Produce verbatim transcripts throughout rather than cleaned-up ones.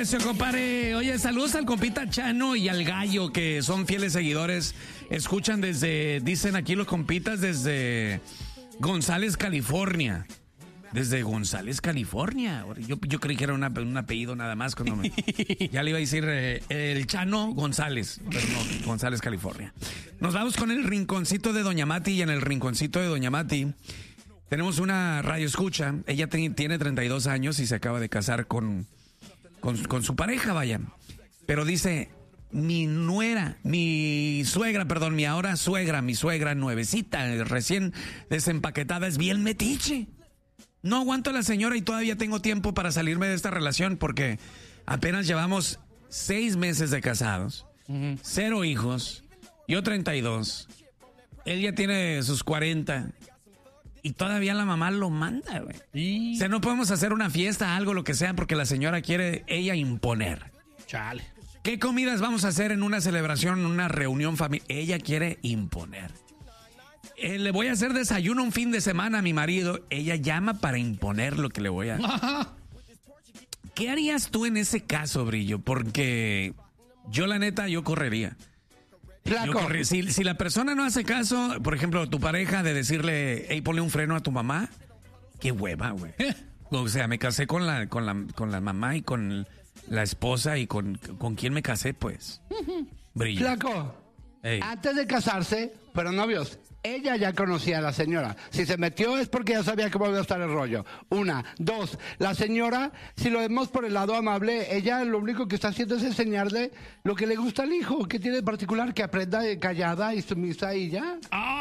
recio, compadre. Oye, saludos al compita Chano y al Gallo, que son fieles seguidores. Escuchan desde, dicen aquí los compitas, desde González, California. Desde González, California. Yo, yo creí que era una, un apellido nada más. Cuando me, ya le iba a decir eh, el Chano González, pero no, González, California. Nos vamos con el rinconcito de Doña Mati, y en el rinconcito de Doña Mati tenemos una radio escucha. Ella te, tiene treinta y dos años y se acaba de casar con, con, con su pareja, vaya. Pero dice, mi nuera, mi suegra, perdón, mi ahora suegra, mi suegra nuevecita, recién desempaquetada, es bien metiche. No aguanto a la señora y todavía tengo tiempo para salirme de esta relación porque apenas llevamos seis meses de casados, uh-huh. cero hijos, yo treinta y dos, él ya tiene sus cuarenta y todavía la mamá lo manda, güey. ¿Y? O sea, no podemos hacer una fiesta, algo, lo que sea, porque la señora quiere ella imponer. Chale. ¿Qué comidas vamos a hacer en una celebración, en una reunión familiar? Ella quiere imponer. Eh, le voy a hacer desayuno un fin de semana a mi marido. Ella llama para imponer lo que le voy a... ¿Qué harías tú en ese caso, Brillo? Porque yo, la neta, yo correría. Yo corri- si, si la persona no hace caso, por ejemplo, tu pareja, de decirle, hey, ponle un freno a tu mamá, qué hueva, güey. O sea, me casé con la, con la, con la mamá y con la esposa y con, con quién me casé, pues. Brillo. Flaco, hey. Antes de casarse, fueron novios. Ella ya conocía a la señora. Si se metió es porque ya sabía cómo iba a estar el rollo. Una. Dos. La señora, si lo vemos por el lado amable, ella lo único que está haciendo es enseñarle lo que le gusta al hijo. ¿Qué tiene de particular? Que aprenda callada y sumisa y ya.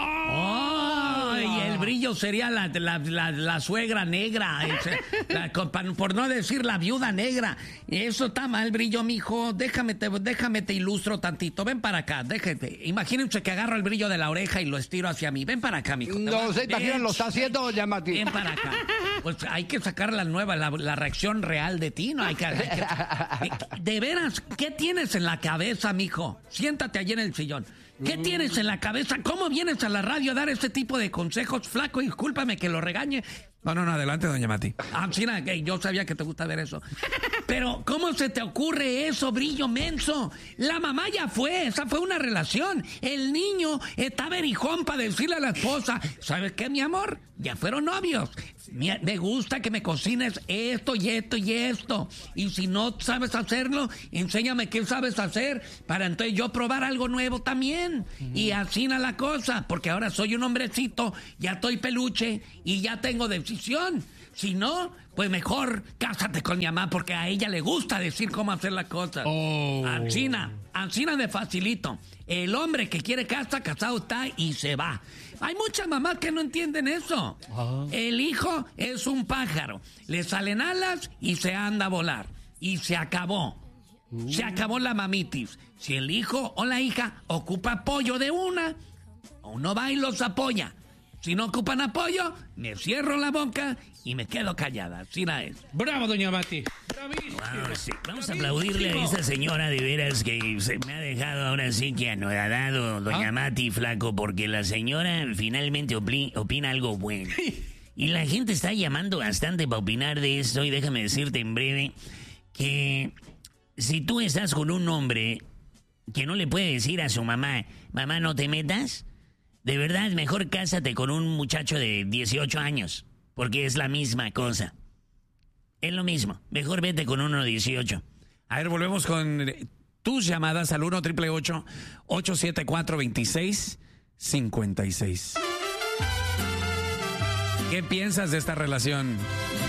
¡Oh! Y el Brillo sería la, la, la, la suegra negra. La, por no decir la viuda negra. Eso está mal, Brillo, mijo. Déjame te, déjame te ilustro tantito. Ven para acá, déjate. Imagínense que agarro el brillo de la oreja y lo estiro hacia mí. Ven para acá, mijo. No sé, imagina, lo está haciendo Doña Mati. Ven para acá. Pues hay que sacar la nueva, la, la reacción real de ti, ¿no? Hay que, hay que, de veras, ¿qué tienes en la cabeza, mijo? Siéntate allí en el sillón. ¿Qué mm. tienes en la cabeza? ¿Cómo vienes a la radio a dar este tipo de consejos? Flaco, discúlpame que lo regañe. No, no, no, adelante, Doña Mati. Ah, sí, yo sabía que te gusta ver eso. Pero, ¿cómo se te ocurre eso, Brillo menso? La mamá ya fue, esa fue una relación. El niño está berijón para decirle a la esposa, ¿sabes qué, mi amor? Ya fueron novios. Me, me gusta que me cocines esto y esto y esto. Y si no sabes hacerlo, enséñame qué sabes hacer para entonces yo probar algo nuevo también. Uh-huh. Y así na la cosa, porque ahora soy un hombrecito, ya estoy peluche y ya tengo decisión. Si no, pues mejor cásate con mi mamá porque a ella le gusta decir cómo hacer las cosas. Oh. Ancina, ancina de facilito. El hombre que quiere casa, casado está y se va. Hay muchas mamás que no entienden eso. Oh. El hijo es un pájaro. Le salen alas y se anda a volar. Y se acabó. Uh. Se acabó la mamitis. Si el hijo o la hija ocupa apoyo de una, uno va y los apoya. Si no ocupan apoyo, me cierro la boca y me quedo callada. Así la es. Bravo, Doña Mati. Wow, sí. Vamos a aplaudirle a esa señora de veras que se me ha dejado ahora sí que anodadado, Doña ¿Ah? Mati, flaco, porque la señora finalmente opli- opina algo bueno. Y la gente está llamando bastante para opinar de esto. Y déjame decirte en breve que si tú estás con un hombre que no le puede decir a su mamá, mamá, no te metas, de verdad, mejor cásate con un muchacho de dieciocho años, porque es la misma cosa. Es lo mismo. Mejor vete con uno de dieciocho. A ver, volvemos con tus llamadas al uno, ocho ocho ocho, ocho siete cuatro, dos seis cinco seis. ¿Qué piensas de esta relación?